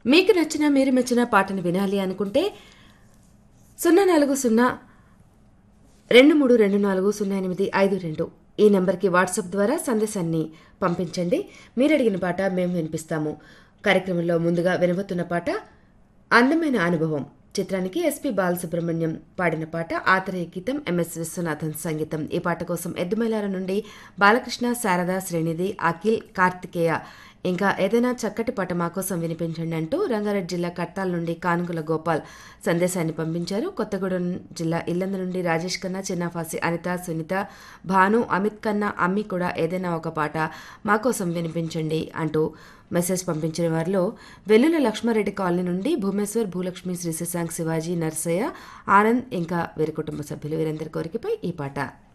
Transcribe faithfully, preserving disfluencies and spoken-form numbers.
మీకు నచ్చిన మీరు మెచ్చిన పాటను వినాలి అనుకుంటే సున్నా నాలుగు సున్నా రెండు మూడు రెండు నాలుగు సున్నా ఎనిమిది ఐదు రెండు ఈ నెంబర్కి వాట్సాప్ ద్వారా సందేశాన్ని పంపించండి. మీరు అడిగిన పాట మేము వినిపిస్తాము. కార్యక్రమంలో ముందుగా వినబోతున్న పాట అందమైన అనుభవం చిత్రానికి ఎస్పి బాలసుబ్రహ్మణ్యం పాడిన పాట. ఆత్రేయ గీతం, ఎంఎస్ విశ్వనాథన్ సంగీతం. ఈ పాట కోసం ఎద్దుమైలార నుండి బాలకృష్ణ, శారద, శ్రేణిధి, అఖిల్, కార్తికేయ ఇంకా ఏదైనా చక్కటి పాట మా కోసం వినిపించండి అంటూ రంగారెడ్డి జిల్లా కట్టాల నుండి కానుగుల గోపాల్ సందేశాన్ని పంపించారు. కొత్తగూడెం జిల్లా ఇల్లందు నుండి రాజేష్ ఖన్నా, చిన్నఫాసి, అనిత, సునీత, భాను, అమిత్ ఖన్నా, అమ్మి కూడా ఏదైనా ఒక పాట మా కోసం వినిపించండి అంటూ మెసేజ్ పంపించిన వారిలో వెల్లుల లక్ష్మారెడ్డి కాలనీ నుండి భూమేశ్వర్, భూలక్ష్మి, శ్రీ శశాంక్, శివాజీ, నర్సయ్య, ఆనంద్ ఇంకా వీరి కుటుంబ సభ్యులు వీరందరి కోరికపై ఈ పాట.